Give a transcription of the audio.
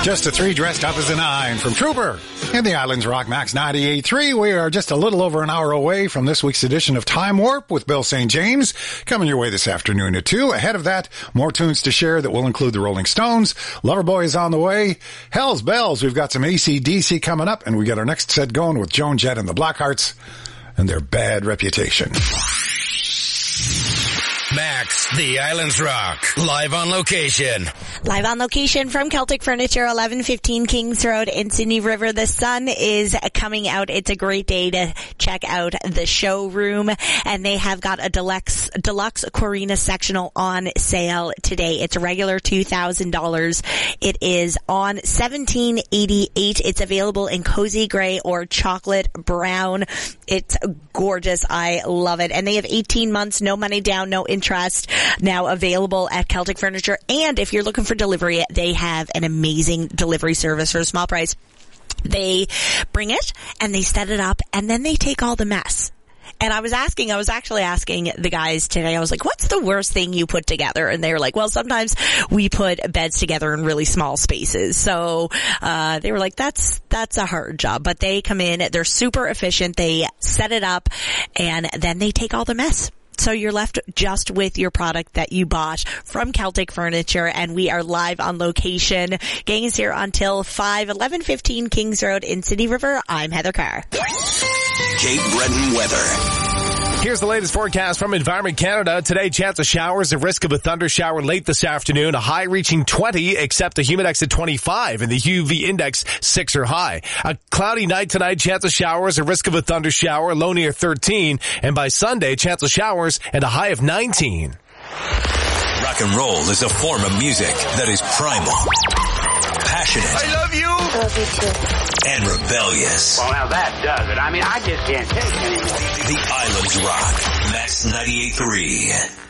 Just a 3 dressed up as a 9 from Trooper. In the Islands Rock Max 98.3, we are just a little over an hour away from this week's edition of Time Warp with Bill St. James, coming your way this afternoon at 2. Ahead of that, more tunes to share that will include the Rolling Stones. Loverboy is on the way. Hell's Bells, we've got some AC/DC coming up, and we got our next set going with Joan Jett and the Blackhearts and their bad reputation. Max, the Islands Rock, live on location. Live on location from Celtic Furniture, 1115 Kings Road in Sydney River. The sun is coming out. It's a great day to check out the showroom, and they have got a deluxe Corina sectional on sale today. It's a regular $2,000. It is on $1,788. It's available in cozy gray or chocolate brown. It's gorgeous. I love it. And they have 18 months, no money down, no interest, now available at Celtic Furniture. And if you're looking for delivery, they have an amazing delivery service for a small price. They bring it and they set it up, and then they take all the mess. And I was actually asking the guys today, I was like, what's the worst thing you put together? And they were like, well, sometimes we put beds together in really small spaces. So, they were like, that's a hard job, but they come in, they're super efficient, they set it up, and then they take all the mess. So you're left just with your product that you bought from Celtic Furniture, and we are live on location. Gang is here until 5, 1115 Kings Road in Sydney River. I'm Heather Carr. Cape Breton weather. Here's the latest forecast from Environment Canada. Today, chance of showers, a risk of a thunder shower late this afternoon, a high reaching 20, except a humidex at 25, and the UV index 6 or high. A cloudy night tonight, chance of showers, a risk of a thunder shower, low near 13, and by Sunday, chance of showers and a high of 19. Rock and roll is a form of music that is primal, passionate. I love you. I love you too. And rebellious. Well, now that does it. I mean, I just can't take it anymore. The Islands Rock, Max 98.3.